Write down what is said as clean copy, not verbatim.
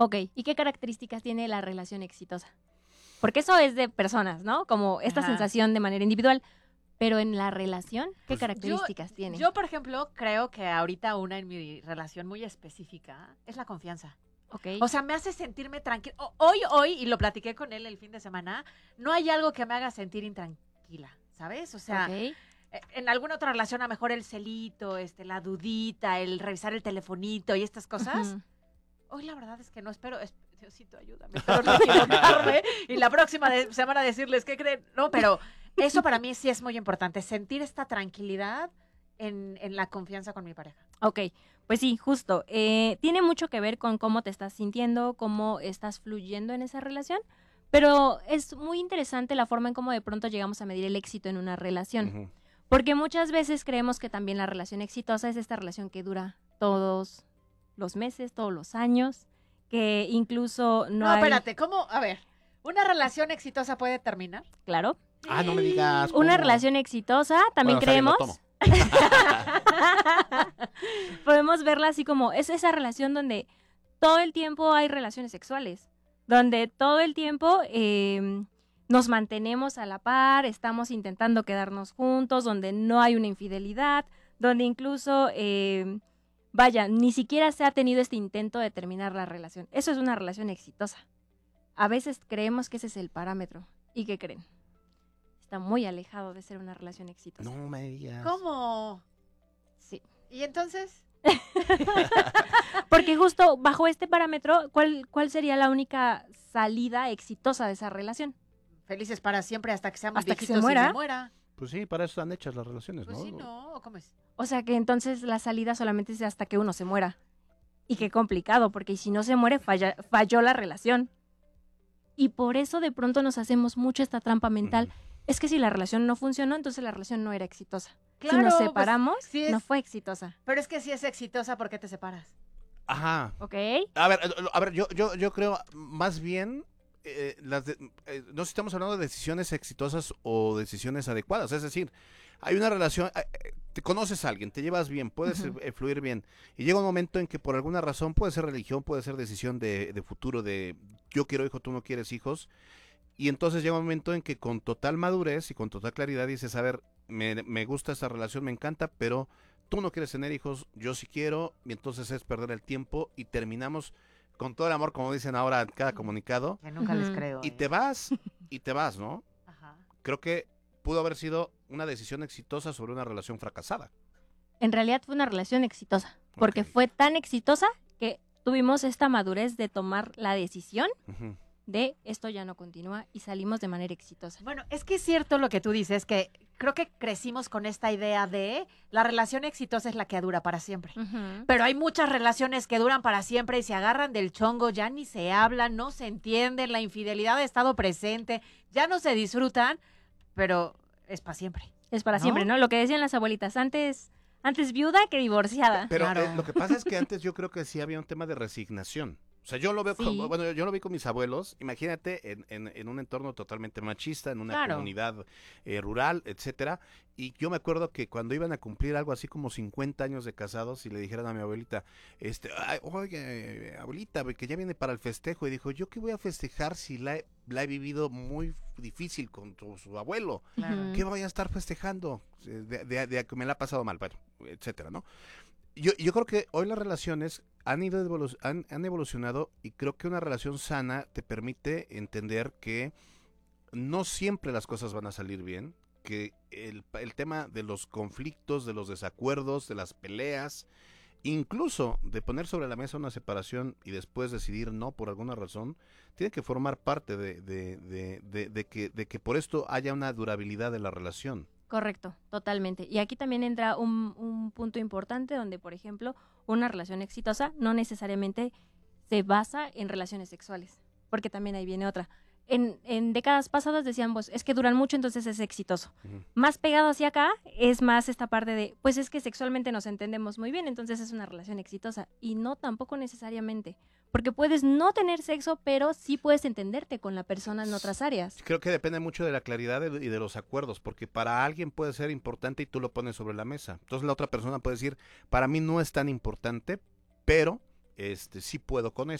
Ok, ¿y qué características tiene la relación exitosa? Porque eso es de personas, ¿no? Como esta Ajá. sensación de manera individual. Pero en la relación, ¿qué Pues, características tiene? Yo, por ejemplo, creo que ahorita una en mi relación muy específica es la confianza. Ok. O sea, me hace sentirme tranquila. Hoy, y lo platiqué con él el fin de semana, no hay algo que me haga sentir intranquila, ¿sabes? O sea, ok. en alguna otra relación a lo mejor el celito, la dudita, el revisar el telefonito y estas cosas. Ujú. Hoy la verdad es que no espero, Diosito, ayúdame, espero no equivocarme y la próxima semana decirles qué creen. No, pero eso para mí sí es muy importante, sentir esta tranquilidad en la confianza con mi pareja. Ok, pues sí, justo. Tiene mucho que ver con cómo te estás sintiendo, cómo estás fluyendo en esa relación, pero es muy interesante la forma en cómo de pronto llegamos a medir el éxito en una relación. Ujú. Porque muchas veces creemos que también la relación exitosa es esta relación que dura todos los meses, todos los años, que incluso no, No, hay... espérate, ¿cómo? A ver, ¿una relación exitosa puede terminar? Claro. Ah, no me digas. Una ¿cómo? relación exitosa, también Bueno, está bien, lo creemos... tomo. Podemos verla así como es esa relación donde todo el tiempo hay relaciones sexuales, donde todo el tiempo nos mantenemos a la par, estamos intentando quedarnos juntos, donde no hay una infidelidad, donde incluso, vaya, ni siquiera se ha tenido este intento de terminar la relación. Eso es una relación exitosa. A veces creemos que ese es el parámetro. ¿Y qué creen? Está muy alejado de ser una relación exitosa. No me digas. ¿Cómo? Sí. ¿Y entonces? Porque justo bajo este parámetro, ¿cuál sería la única salida exitosa de esa relación? Felices para siempre hasta que seamos Hasta que se viejitos y muera. me muera. Pues sí, para eso están hechas las relaciones, Pues ¿no? sí, no, ¿o cómo es? O sea que entonces la salida solamente es hasta que uno se muera. Y qué complicado, porque si no se muere, falló la relación. Y por eso de pronto nos hacemos mucho esta trampa mental. Ujú. Es que si la relación no funcionó, entonces la relación no era exitosa. Si Claro, nos pues, separamos, sí es- no fue exitosa. Pero es que si es exitosa, ¿por qué te separas? Ajá. ¿Ok? A ver, yo creo más bien no sé si estamos hablando de decisiones exitosas o decisiones adecuadas. Es decir, hay una relación, te conoces a alguien, te llevas bien, puedes Ujú. fluir bien. Y llega un momento en que por alguna razón, puede ser religión, puede ser decisión de futuro, de yo quiero hijos, tú no quieres hijos. Y entonces llega un momento en que con total madurez y con total claridad dices, a ver, me gusta esta relación, me encanta, pero tú no quieres tener hijos, yo sí quiero, y entonces es perder el tiempo y terminamos con todo el amor, como dicen ahora en cada comunicado, Que nunca les Ujú. creo. y te vas, ¿no? Ajá. Creo que pudo haber sido una decisión exitosa sobre una relación fracasada. En realidad fue una relación exitosa, porque Ok. fue tan exitosa que tuvimos esta madurez de tomar la decisión Ujú. de esto ya no continúa y salimos de manera exitosa. Bueno, es que es cierto lo que tú dices, que creo que crecimos con esta idea de la relación exitosa es la que dura para siempre. Ujú. Pero hay muchas relaciones que duran para siempre y se agarran del chongo, ya ni se hablan, no se entienden, la infidelidad ha estado presente, ya no se disfrutan, pero es para siempre. Es para ¿No? siempre, ¿no? Lo que decían las abuelitas, antes viuda que divorciada. Pero Claro. lo que pasa es que antes yo creo que sí había un tema de resignación. O sea, yo lo veo Sí. como, bueno, yo lo vi con mis abuelos, imagínate, en un entorno totalmente machista, en una Claro. comunidad rural, etcétera. Y yo me acuerdo que cuando iban a cumplir algo así como 50 años de casados y le dijeran a mi abuelita, "Ay, oye, abuelita, que ya viene para el festejo", y dijo, ¿yo qué voy a festejar si la he vivido muy difícil con su abuelo? Claro. Ujú. ¿Qué voy a estar festejando? De que me la ha pasado mal, bueno, etcétera, ¿no? Yo creo que hoy las relaciones han evolucionado, y creo que una relación sana te permite entender que no siempre las cosas van a salir bien, que el tema de los conflictos, de los desacuerdos, de las peleas, incluso de poner sobre la mesa una separación y después decidir no por alguna razón, tiene que formar parte de que por esto haya una durabilidad de la relación. Correcto, totalmente. Y aquí también entra un punto importante donde, por ejemplo, una relación exitosa no necesariamente se basa en relaciones sexuales, porque también ahí viene otra. En décadas pasadas decían, pues, es que duran mucho, entonces es exitoso. Ujú. Más pegado hacia acá es más esta parte de, pues es que sexualmente nos entendemos muy bien, entonces es una relación exitosa. Y no, tampoco necesariamente, porque puedes no tener sexo, pero sí puedes entenderte con la persona en otras áreas. Creo que depende mucho de la claridad y de los acuerdos, porque para alguien puede ser importante y tú lo pones sobre la mesa. Entonces la otra persona puede decir, para mí no es tan importante, pero sí puedo con eso.